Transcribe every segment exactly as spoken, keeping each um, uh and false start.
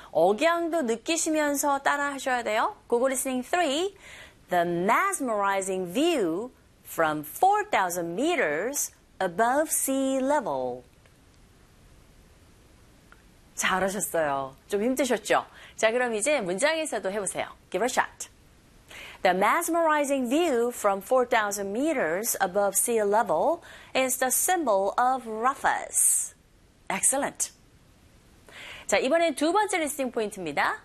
억양도 느끼시면서 따라 하셔야 돼요. Google Listening three. The mesmerizing view from four thousand meters above sea level. 잘하셨어요. 좀 힘드셨죠? 자, 그럼 이제 문장에서도 해보세요. Give it a shot. The mesmerizing view from four thousand meters above sea level is the symbol of Rufus. Excellent. 자, 이번엔 두 번째 리스닝 포인트입니다.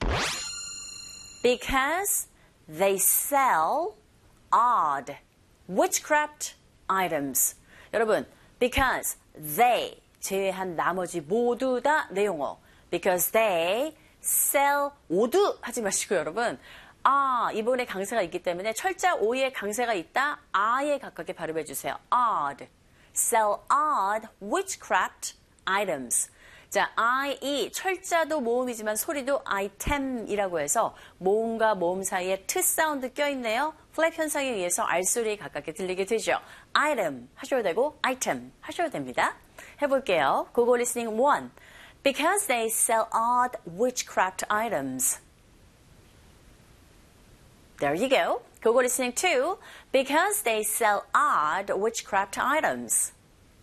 Because they sell odd witchcraft items. 여러분, because they 제외한 나머지 모두 다 내용어. Because they sell 오두 하지 마시고 여러분. 아, 이번에 강세가 있기 때문에 철자 오에 강세가 있다. 아에 가깝게 발음해 주세요. odd. sell odd witchcraft items. 자, I, 철자도 모음이지만 소리도 item이라고 해서 모음과 모음 사이에 트 사운드 껴있네요. 플랩 현상에 의해서 알소리에 가깝게 들리게 되죠. item 하셔도 되고 item 하셔도 됩니다. 해볼게요. Google Listening one. Because they sell odd witchcraft items. There you go. Google Listening two. Because they sell odd witchcraft items.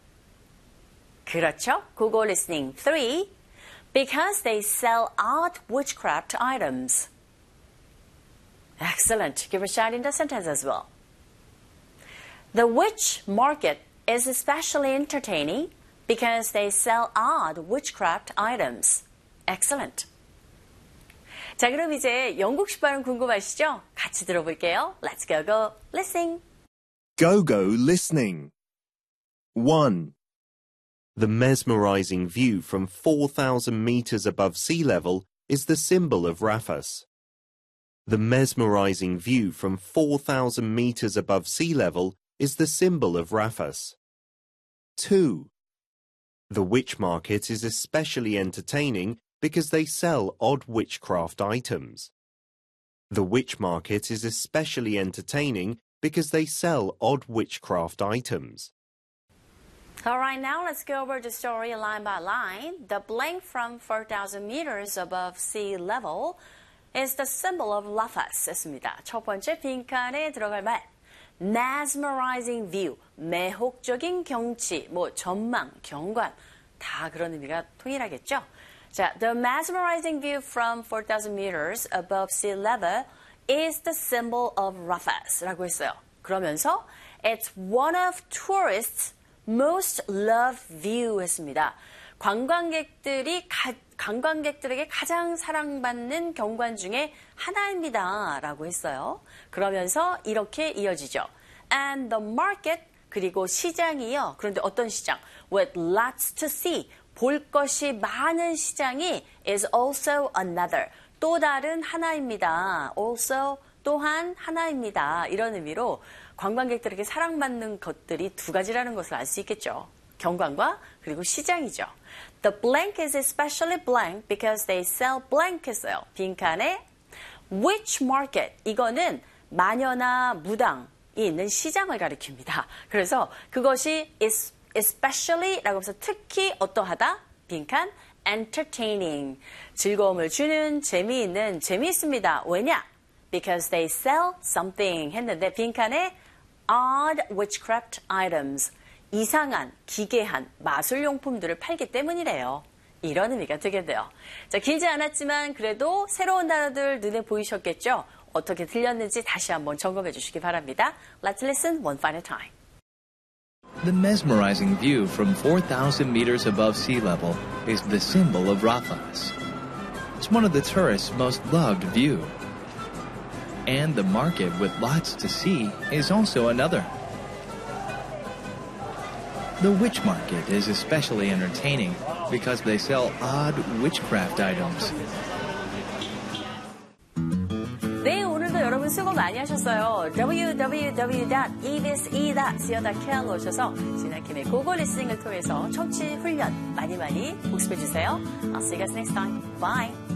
그렇죠. Google Listening three. Because they sell odd witchcraft items. Excellent. Give a shot in the sentence as well. The witch market is especially entertaining because they sell odd witchcraft items. Excellent. 자, 그럼 이제 영국식 발음 궁금하시죠? 같이 들어볼게요. Let's go go listening. Go go listening. one. The mesmerizing view from four thousand meters above sea level is the symbol of Rufus. The mesmerizing view from four thousand meters above sea level is the symbol of Rufus. two. The witch market is especially entertaining because they sell odd witchcraft items. The witch market is especially entertaining because they sell odd witchcraft items. All right, now let's go over the story line by line. The blank from four thousand meters above sea level is the symbol of Rufus 였습니다. 첫 번째 빈칸에 들어갈 말. mesmerizing view, 매혹적인 경치, 뭐 전망, 경관, 다 그런 의미가 통일하겠죠? 자, the mesmerizing view from four thousand meters above sea level is the symbol of Rufus 라고 했어요. 그러면서 it's one of tourists' most loved view 했습니다. 관광객들이 가, 관광객들에게 가장 사랑받는 경관 중에 하나입니다. 라고 했어요. 그러면서 이렇게 이어지죠. And the market, 그리고 시장이요. 그런데 어떤 시장? With lots to see, 볼 것이 많은 시장이 is also another, 또 다른 하나입니다. Also, 또한 하나입니다. 이런 의미로 관광객들에게 사랑받는 것들이 두 가지라는 것을 알 수 있겠죠. 경관과 그리고 시장이죠. The blank is especially blank because they sell blank 했어요. 빈칸에 which market, 이거는 마녀나 무당이 있는 시장을 가리킵니다. 그래서 그것이 is especially 라고 해서 특히 어떠하다? 빈칸 entertaining, 즐거움을 주는, 재미있는, 재미있습니다. 왜냐? Because they sell something 했는데 빈칸에 odd witchcraft items, 이상한, 기괴한 마술용품들을 팔기 때문이래요. 이런 의미가 되겠네요. 자, 길지 않았지만 그래도 새로운 단어들 눈에 보이셨겠죠? 어떻게 들렸는지 다시 한번 점검해 주시기 바랍니다. Let's listen one final time. The mesmerizing view from four thousand meters above sea level is the symbol of Rufus. It's one of the tourists' most loved view. And the market with lots to see is also another. The witch market is especially entertaining because they sell odd witchcraft items. 네, 오늘도 여러분 수고 많이 하셨어요. 더블유 더블유 더블유 닷 이 비 에스 이 닷 씨오 닷 케이알로 오셔서 진아킴의 고고 리스닝을 통해서 청취 훈련 많이 많이 복습해 주세요. I'll see you guys next time. Bye.